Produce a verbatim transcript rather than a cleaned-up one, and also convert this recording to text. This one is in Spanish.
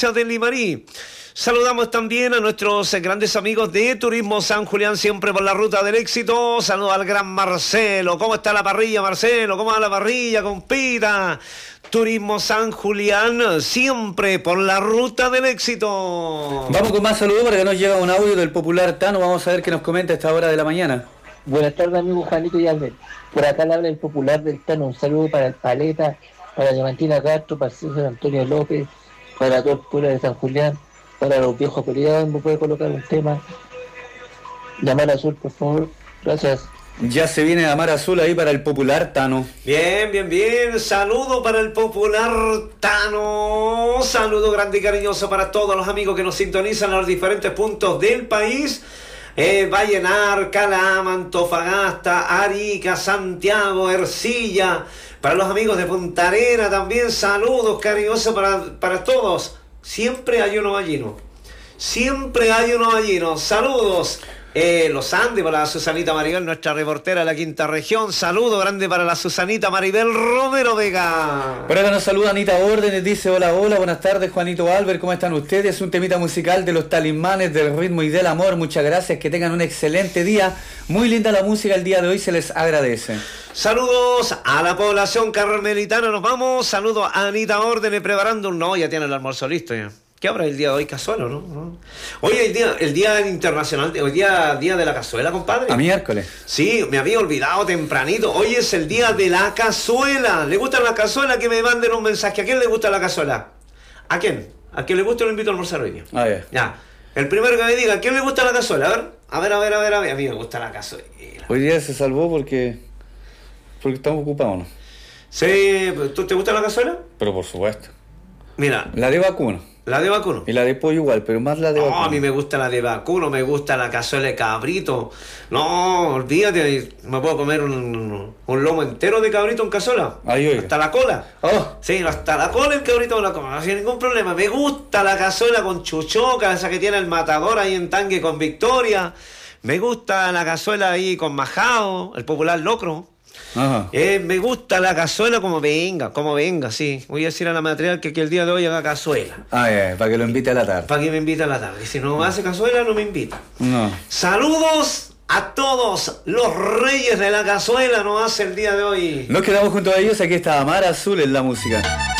provincia de Limarí. Saludamos también a nuestros grandes amigos de Turismo San Julián, siempre por la ruta del éxito. Saludos al gran Marcelo. ¿Cómo está la parrilla, Marcelo? ¿Cómo va la parrilla, compita? Turismo San Julián, siempre por la ruta del éxito. Vamos con más saludos porque nos llega un audio del popular Tano. Vamos a ver qué nos comenta a esta hora de la mañana. Buenas tardes, amigo Juanito y Albert. Por acá le habla el popular del Tano. Un saludo para el Paleta, para Diamantina Castro, para César Antonio López, para todo el pueblo de San Julián, para los viejos periodos. ¿Me puede colocar un tema? Llamar Azul, por favor. Gracias. Ya se viene a Mar Azul ahí para el popular Tano. Bien, bien, bien. Saludo para el popular Tano. Saludo grande y cariñoso para todos los amigos que nos sintonizan a los diferentes puntos del país. Eh, Vallenar, Calama, Antofagasta, Arica, Santiago, Ercilla. Para los amigos de Punta Arenas también saludos cariñosos para, para todos. Siempre hay uno gallino. Siempre hay uno gallino. Saludos. Eh, los Andes para la Susanita Maribel, nuestra reportera de la quinta región. Saludo grande para la Susanita Maribel Romero Vega. Por acá nos saluda Anita Órdenes, dice hola, hola, buenas tardes Juanito Albert, ¿cómo están ustedes? Un temita musical de los Talismanes del Ritmo y del Amor, muchas gracias, que tengan un excelente día. Muy linda la música el día de hoy, se les agradece. Saludos a la población carmelitana, nos vamos. Saludos a Anita Órdenes preparando un... No, ya tiene el almuerzo listo ya. ¿Qué habrá el día de hoy? Cazuela, ¿no? ¿no? Hoy el día, el día internacional, hoy día día de la cazuela, compadre. A miércoles. Sí, me había olvidado tempranito. Hoy es el día de la cazuela. ¿Le gusta la cazuela? Que me manden un mensaje. ¿A quién le gusta la cazuela? ¿A quién? ¿A quién le gusta? Lo invito a almorzar hoy día. A ver. Ya. El primero que me diga, ¿a quién le gusta la cazuela? A ver, a ver, a ver, a ver, a ver. A mí me gusta la cazuela. Hoy día se salvó porque porque estamos ocupados, ¿no? Sí, ¿tú te gusta la cazuela? Pero por supuesto. Mira. La de vacuno. La de vacuno. Y la de pollo igual, pero más la de no, vacuno. No, a mí me gusta la de vacuno, me gusta la cazuela de cabrito. No, olvídate, me puedo comer un, un lomo entero de cabrito en cazuela. Ay, oiga. Hasta la cola. Oh. Sí, hasta la cola el cabrito me la como, no sin ningún problema. Me gusta la cazuela con chuchoca, esa que tiene el matador ahí en Tangue con Victoria. Me gusta la cazuela ahí con majao, el popular locro. Ajá. Eh, me gusta la cazuela como venga, como venga, sí. Voy a decir a la material que, que el día de hoy haga cazuela. Ah, yeah, para que lo invite a la tarde. Para que me invite a la tarde. Si no hace cazuela, no me invita. No. Saludos a todos los reyes de la cazuela, nos hace el día de hoy. Nos quedamos junto a ellos, aquí está Mar Azul en la música.